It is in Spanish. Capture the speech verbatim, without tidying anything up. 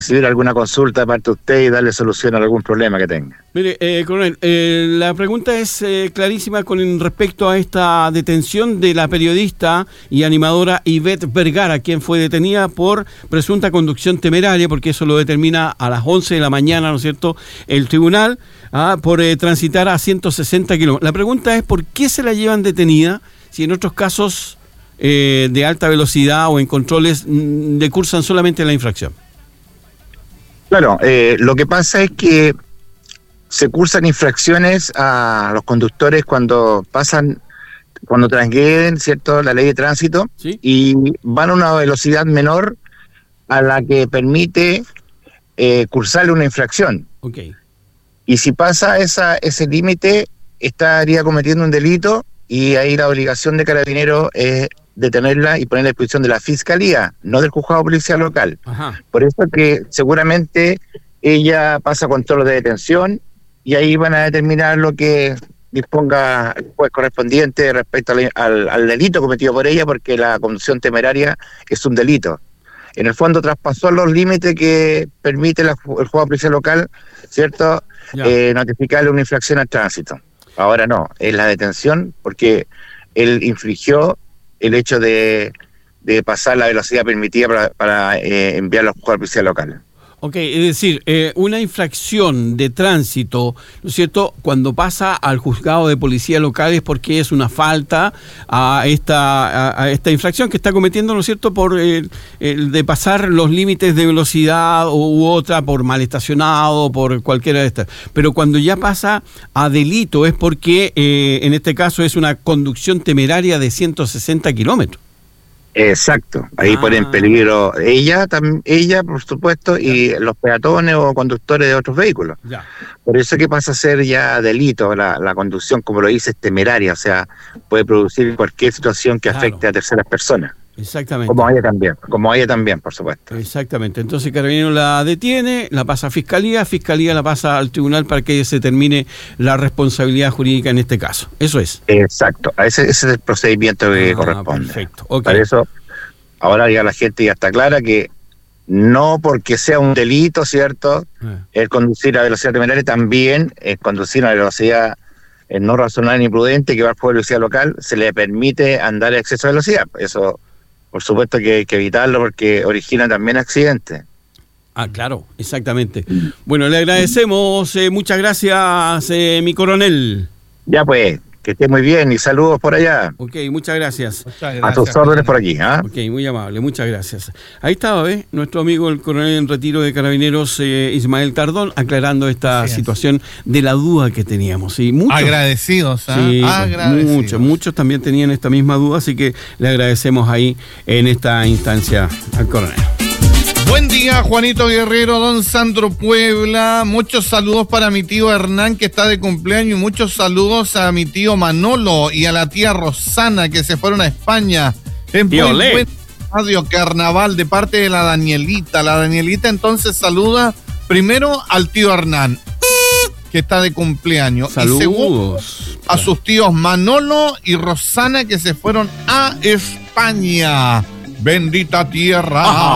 recibir alguna consulta de parte de usted y darle solución a algún problema que tenga. Mire, eh, coronel, eh, la pregunta es eh, clarísima con respecto a esta detención de la periodista y animadora Ivette Vergara, quien fue detenida por presunta conducción temeraria, porque eso lo determina a las once de la mañana, ¿no es cierto?, el tribunal, ah, por eh, transitar a ciento sesenta kilómetros. La pregunta es, ¿por qué se la llevan detenida si en otros casos eh, de alta velocidad o en controles mm, le cursan solamente la infracción? Claro, eh, lo que pasa es que se cursan infracciones a los conductores cuando pasan, cuando transgreden, ¿cierto?, la ley de tránsito, ¿sí?, y van a una velocidad menor a la que permite eh, cursarle una infracción. Okay. Y si pasa esa ese límite, estaría cometiendo un delito y ahí la obligación de Carabineros es detenerla y ponerla a disposición de la Fiscalía, no del Juzgado Policial Local. Ajá. Por eso que seguramente ella pasa control de detención y ahí van a determinar lo que disponga el juez correspondiente respecto al, al, al delito cometido por ella, porque la conducción temeraria es un delito. En el fondo traspasó los límites que permite la, el Juzgado Policial Local, ¿cierto?, eh, notificarle una infracción al tránsito. Ahora no, es la detención porque él infringió el hecho de, de pasar la velocidad permitida para, para eh, enviarlo al Juzgado Policial Local. Ok, es decir, eh, una infracción de tránsito, ¿no es cierto?, cuando pasa al juzgado de policía local es porque es una falta a esta a, a esta infracción que está cometiendo, ¿no es cierto?, por el, el de pasar los límites de velocidad u otra, por mal estacionado, por cualquiera de estas. Pero cuando ya pasa a delito es porque, eh, en este caso, es una conducción temeraria de ciento sesenta kilómetros. Exacto, ahí ah. pone en peligro ella, tam, ella por supuesto, y ya. los peatones o conductores de otros vehículos. Ya. Por eso que pasa a ser ya delito, la, la conducción, como lo dice, es temeraria, o sea, puede producir cualquier situación que afecte claro. a terceras personas. Exactamente. Como ella también, como ella también, por supuesto. Exactamente. Entonces Carabineros la detiene, la pasa a Fiscalía, Fiscalía la pasa al tribunal para que se determine la responsabilidad jurídica en este caso. Eso es. Exacto. Ese, ese es el procedimiento que ah, corresponde. Perfecto. Okay. Para eso, ahora ya la gente ya está clara que no porque sea un delito, ¿cierto?, eh. el conducir a velocidad temeraria, también el conducir a velocidad eh, no razonable ni prudente que va al Poder Velocidad Local, se le permite andar a exceso de velocidad. Eso, por supuesto que hay que evitarlo porque origina también accidentes. Ah, claro, exactamente. Bueno, le agradecemos, eh, muchas gracias, eh, mi coronel. Ya pues, que esté muy bien y saludos por allá. Ok, muchas gracias. Muchas gracias. A tus órdenes por aquí. ¿eh? Ok, muy amable, muchas gracias. Ahí estaba, ¿ves? Nuestro amigo el coronel en retiro de Carabineros, eh, Ismael Tardón, aclarando esta sí, situación de la duda que teníamos. Y muchos, agradecidos, ¿eh? Sí, agradecidos. Muchos, muchos también tenían esta misma duda, así que le agradecemos ahí en esta instancia al coronel. Buen día, Juanito Guerrero, don Sandro Puebla. Muchos saludos para mi tío Hernán, que está de cumpleaños, y muchos saludos a mi tío Manolo y a la tía Rosana, que se fueron a España. En buen, buen radio Carnaval, de parte de la Danielita. La Danielita entonces saluda primero al tío Hernán, que está de cumpleaños. Saludos. Y segundo, a sus tíos Manolo y Rosana, que se fueron a España. Bendita tierra. Ajá.